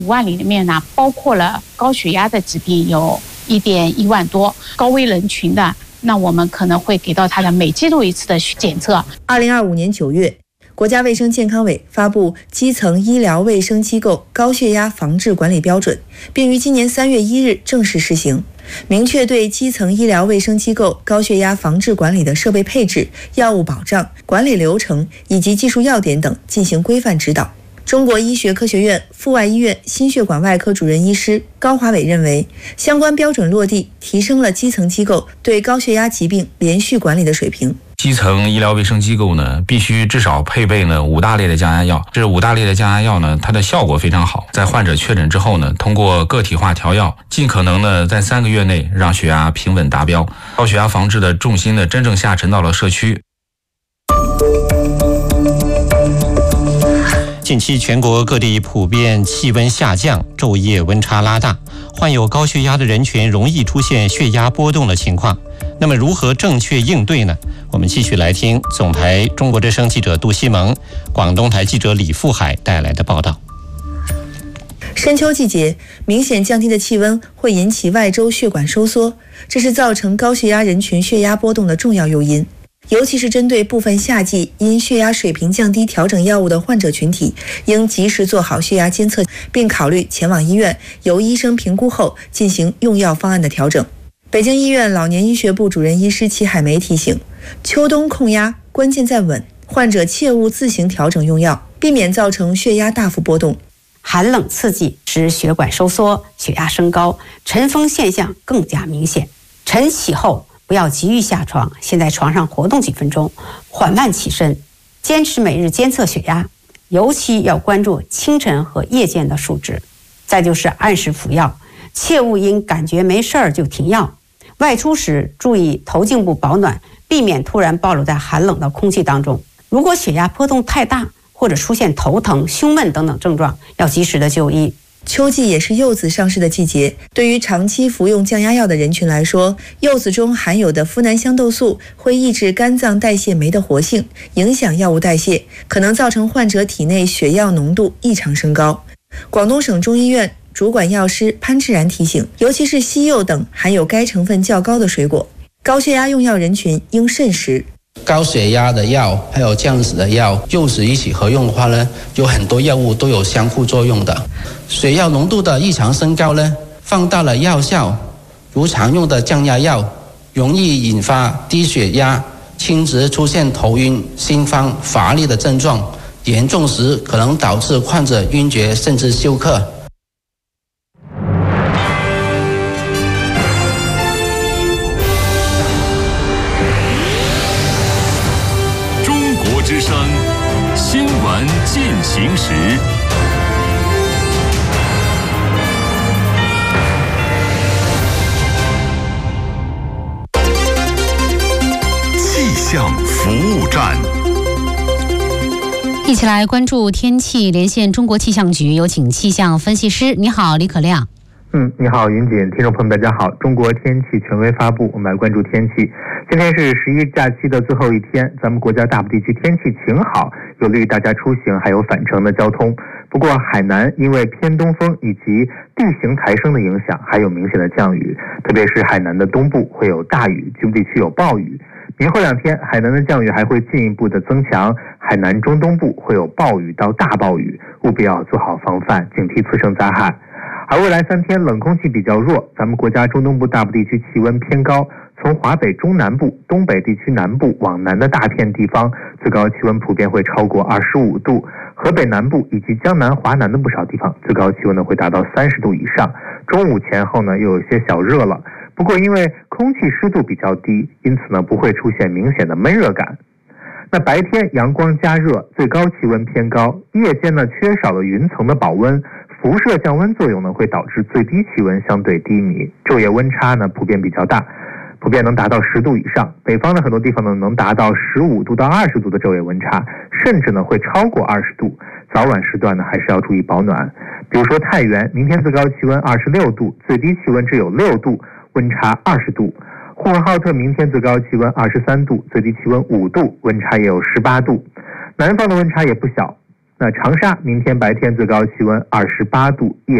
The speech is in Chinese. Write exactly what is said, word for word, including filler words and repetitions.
五万里面呢，包括了高血压的疾病有一点一万多，高危人群的，那我们可能会给到他的每季度一次的检测。 二零二五年九月，国家卫生健康委发布《基层医疗卫生机构高血压防治管理标准》，并于今年三月一日正式施行，明确对基层医疗卫生机构高血压防治管理的设备配置、药物保障、管理流程以及技术要点等进行规范指导。中国医学科学院阜外医院心血管外科主任医师高华伟认为，相关标准落地，提升了基层机构对高血压疾病连续管理的水平。 基层医疗卫生机构呢，必须至少配备呢五大类的降压药。这五大类的降压药呢，它的效果非常好。在患者确诊之后呢，通过个体化调药，尽可能呢在三个月内让血压平稳达标。高血压防治的重心呢，真正下沉到了社区。 近期全国各地普遍气温下降，昼夜温差拉大，患有高血压的人群容易出现血压波动的情况。那么如何正确应对呢？我们继续来听总台中国之声记者杜西蒙、广东台记者李富海带来的报道。 深秋季节，明显降低的气温会引起外周血管收缩，这是造成高血压人群血压波动的重要诱因。尤其是针对部分夏季因血压水平降低调整药物的患者群体，应及时做好血压监测，并考虑前往医院由医生评估后进行用药方案的调整。北京医院老年医学部主任医师齐海梅提醒，秋冬控压关键在稳，患者切勿自行调整用药，避免造成血压大幅波动。 寒冷刺激使血管收缩，血压升高，晨风现象更加明显。晨起后不要急于下床，先在床上活动几分钟，缓慢起身，坚持每日监测血压，尤其要关注清晨和夜间的数值。再就是按时服药，切勿因感觉没事儿就停药。外出时注意头颈部保暖，避免突然暴露在寒冷的空气当中。如果血压波动太大，或者出现头疼、胸闷等等症状，要及时的就医。 秋季也是柚子上市的季节，对于长期服用降压药的人群来说，柚子中含有的呋喃香豆素会抑制肝脏代谢酶的活性，影响药物代谢，可能造成患者体内血药浓度异常升高。广东省中医院主管药师潘志然提醒，尤其是西柚等含有该成分较高的水果，高血压用药人群应慎食。 高血压的药还有降脂的药，柚子一起合用的话呢，有很多药物都有相互作用的。血药浓度的异常升高呢，放大了药效，如常用的降压药，容易引发低血压、轻值出现头晕、心慌、乏力的症状，严重时可能导致患者晕厥甚至休克。 之声新闻进行时，气象服务站， 一起来关注天气。连线中国气象局，有请气象分析师。你好，李可亮。 嗯，你好，云锦，听众朋友们，大家好。中国天气权威发布，我们来关注天气。今天是十一假期的最后一天，咱们国家大部地区天气晴好，有利于大家出行还有返程的交通。不过海南因为偏东风以及地形抬升的影响，还有明显的降雨，特别是海南的东部会有大雨，局部地区有暴雨。明后两天，海南的降雨还会进一步的增强，海南中东部会有暴雨到大暴雨，务必要做好防范，警惕次生灾害。而未来三天冷空气比较弱，咱们国家中东部大部地区气温偏高，从华北中南部、东北地区南部往南的大片地方，最高气温普遍会超过二十五度，河北南部以及江南、华南的不少地方，最高气温呢会达到三十度以上。中午前后呢又有些小热了，不过因为空气湿度比较低，因此呢不会出现明显的闷热感。那白天阳光加热，最高气温偏高，夜间呢缺少了云层的保温，辐射降温作用呢会导致最低气温相对低迷，昼夜温差呢普遍比较大，普遍能达到十度以上，北方的很多地方呢能达到十五度到二十度的昼夜温差，甚至呢会超过二十度。早晚时段呢还是要注意保暖。比如说太原，明天最高气温二十六度，最低气温只有六度，温差二十度。呼和浩特明天最高气温二十三度，最低气温五度，温差也有十八度。南方的温差也不小， 那长沙明天白天最高气温二十八度，夜